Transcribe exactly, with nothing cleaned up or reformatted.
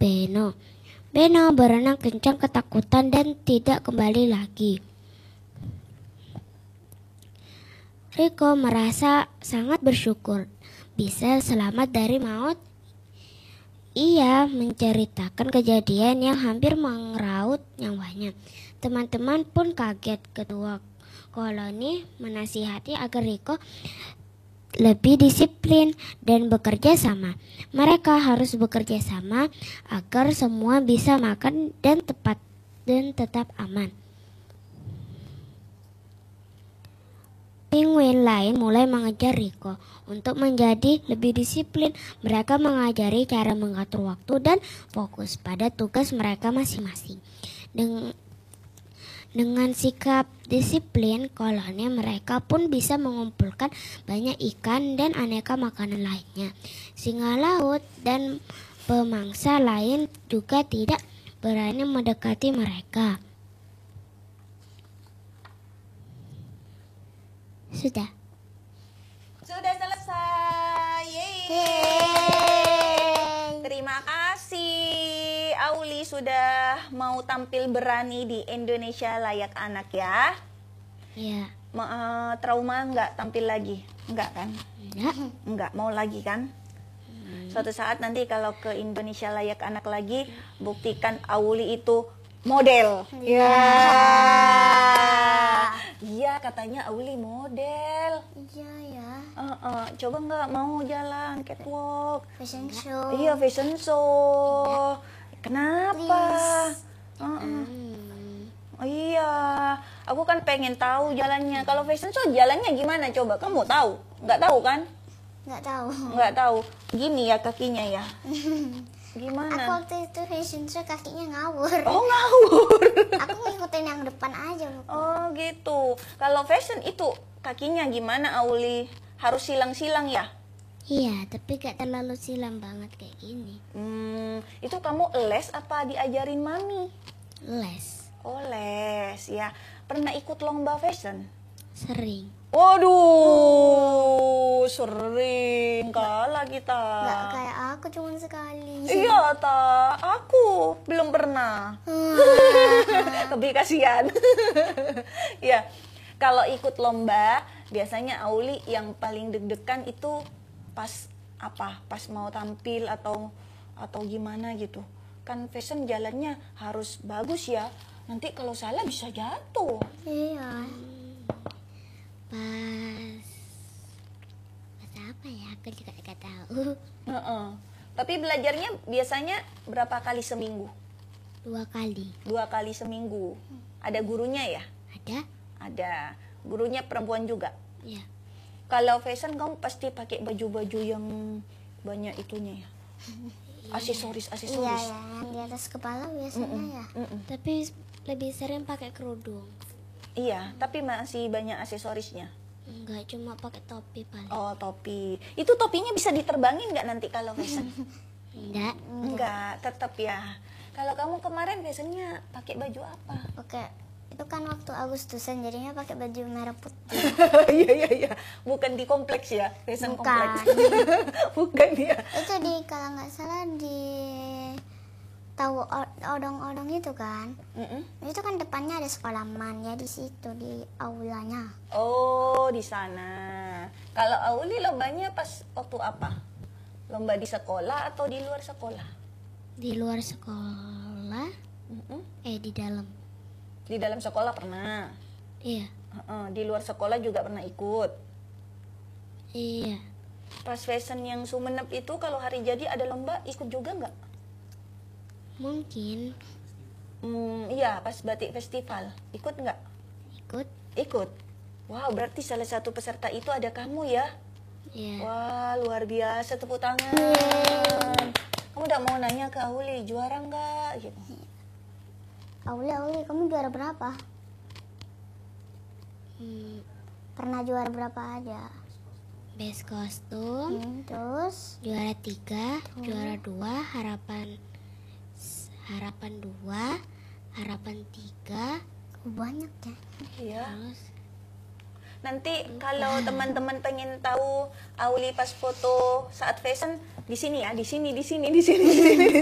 Beno. Beno berenang kencang ketakutan dan tidak kembali lagi. Riko merasa sangat bersyukur bisa selamat dari maut. Ia menceritakan kejadian yang hampir mengeraut nyawanya. Teman-teman pun kaget. Ketua koloni menasihati agar Riko lebih disiplin dan bekerja sama. Mereka harus bekerja sama agar semua bisa makan dan tepat dan tetap aman. Penguin lain mulai mengejar Riko untuk menjadi lebih disiplin. Mereka mengajari cara mengatur waktu dan fokus pada tugas mereka masing-masing. Dengan Dengan sikap disiplin, koloni mereka pun bisa mengumpulkan banyak ikan dan aneka makanan lainnya. Singa laut dan pemangsa lain juga tidak berani mendekati mereka. Sudah. Sudah selesai. Yeay. Terima kasih Auli sudah mau tampil berani di Indonesia Layak Anak ya. Iya. Ma uh, trauma nggak tampil lagi? Enggak kan? Enggak. Enggak, mau lagi kan? Hmm. Suatu saat nanti kalau ke Indonesia Layak Anak lagi, buktikan Auli itu model. Ya. Iya, katanya Auli model. Iya ya. Uh, uh, coba nggak mau jalan catwalk? Fashion show. Iya, fashion show. Kenapa? Uh -uh. Hmm. Oh, iya, aku kan pengen tahu jalannya. Kalau fashion show jalannya gimana? Coba kamu tahu? Nggak tahu kan? Nggak tahu. Nggak tahu. Gini ya kakinya ya. Gimana? Aku waktu itu fashion show kakinya ngawur. Oh, ngawur. Aku ngikutin yang depan aja. Oh gitu. Kalau fashion itu kakinya gimana Auli? Harus silang-silang ya? Iya, tapi gak terlalu silam banget kayak gini. Hmm, itu kamu les apa diajarin mami? Les. Oh les ya. Pernah ikut lomba fashion? Sering. Waduh, sering kalah kita. Nggak kayak aku cuma sekali. Iya ta, aku belum pernah. Lebih kasihan. Ya, kalau ikut lomba biasanya Auli yang paling deg-degan itu pas apa? Pas mau tampil atau atau gimana gitu. Kan fashion jalannya harus bagus ya. Nanti kalau salah bisa jatuh. Iya. Pas pas apa ya? Aku juga gak tahu. Uh-uh. Tapi belajarnya biasanya berapa kali seminggu? Dua kali. Dua kali seminggu. Ada gurunya ya? Ada? Ada. Gurunya perempuan juga? Iya. Kalau fashion kamu pasti pakai baju-baju yang banyak itunya ya? Aksesoris, Iya aksesoris. ya, yang di atas kepala biasanya Mm-mm. ya. Mm-mm. Tapi lebih sering pakai kerudung. Iya, tapi masih banyak aksesorisnya. Enggak, cuma pakai topi paling. Oh, topi. Itu topinya bisa diterbangin nggak nanti kalau fashion? Enggak. Enggak, tetap ya. Kalau kamu kemarin fashionnya pakai baju apa? Oke, itu kan waktu Agustusan jadinya pakai baju merah putih. Iya iya iya, bukan di kompleks ya, fashion Bukan. kompleks. Bukan ya. Itu di kalau nggak salah di tahu o- odong-odong itu kan. Mm-mm. Itu kan depannya ada sekolah man ya di situ di aulanya. Oh, di sana. Kalau Auli lombanya pas waktu apa? Lomba di sekolah atau di luar sekolah? Di luar sekolah, Mm-mm. eh di dalam. Di dalam sekolah pernah. Iya. Uh-uh. Di luar sekolah juga pernah ikut. Iya. Pas fashion yang Sumenep itu kalau hari jadi ada lomba ikut juga nggak? Mungkin Hmm, iya, pas batik festival ikut nggak? ikut. Ikut. Wow, berarti salah satu peserta itu ada kamu ya? Iya. Wah, luar biasa, tepuk tangan. Kamu udah mau nanya ke Auli, juara nggak? Gitu. Auli, Auli, kamu juara berapa? Hmm, Pernah juara berapa aja? best kostum, Hmm, terus juara tiga, juara dua, harapan harapan dua, harapan tiga, oh, banyak ya. Iya. terus Nanti kalau teman-teman pengen tahu Auli pas foto saat fashion, di sini ya, di sini, di sini, di sini, di sini.